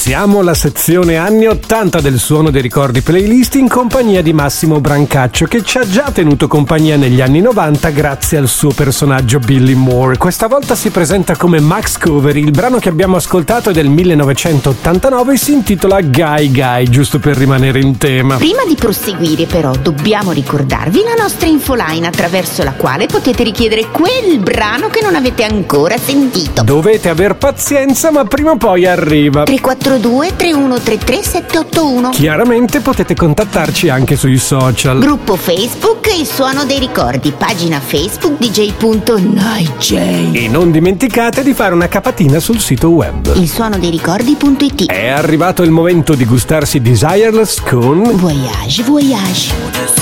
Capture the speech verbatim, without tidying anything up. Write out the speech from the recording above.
Iniziamo la sezione anni ottanta del Suono dei Ricordi playlist in compagnia di Massimo Brancaccio, che ci ha già tenuto compagnia negli anni novanta grazie al suo personaggio Billy Moore. Questa volta si presenta come Max Covery. Il brano che abbiamo ascoltato è del millenovecentottantanove e si intitola Guy Guy, giusto per rimanere in tema. Prima di proseguire però dobbiamo ricordarvi la nostra infoline attraverso la quale potete richiedere quel brano che non avete ancora sentito. Dovete aver pazienza, ma prima o poi arriva. tre quattro due tre uno tre tre sette otto uno. Chiaramente potete contattarci anche sui social. Gruppo Facebook Il Suono dei Ricordi, pagina Facebook d j punto night j. E non dimenticate di fare una capatina sul sito web il suono dei ricordi punto it. È arrivato il momento di gustarsi Desireless con Voyage, Voyage.